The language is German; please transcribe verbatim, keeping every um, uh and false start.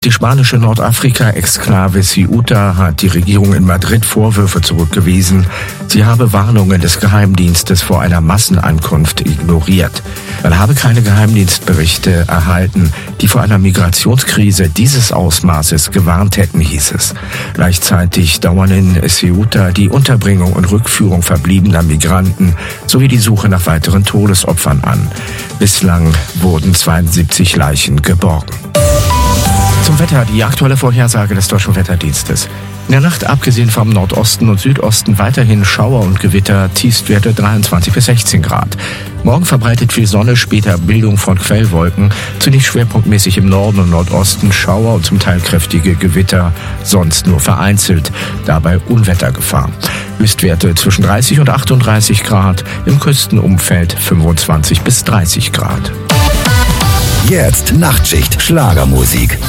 Die spanische Nordafrika-Exklave Ceuta hat die Regierung in Madrid Vorwürfe zurückgewiesen, sie habe Warnungen des Geheimdienstes vor einer Massenankunft ignoriert. Man habe keine Geheimdienstberichte erhalten, die vor einer Migrationskrise dieses Ausmaßes gewarnt hätten, hieß es. Gleichzeitig dauern in Ceuta die Unterbringung und Rückführung verbliebener Migranten sowie die Suche nach weiteren Todesopfern an. Bislang wurden zweiundsiebzig Leichen geborgen. Zum Wetter, die aktuelle Vorhersage des Deutschen Wetterdienstes. In der Nacht, abgesehen vom Nordosten und Südosten, weiterhin Schauer und Gewitter, Tiefstwerte dreiundzwanzig bis sechzehn Grad. Morgen verbreitet viel Sonne, später Bildung von Quellwolken, zunächst schwerpunktmäßig im Norden und Nordosten Schauer und zum Teil kräftige Gewitter, sonst nur vereinzelt, dabei Unwettergefahr. Höchstwerte zwischen dreißig und achtunddreißig Grad, im Küstenumfeld fünfundzwanzig bis dreißig Grad. Jetzt Nachtschicht Schlagermusik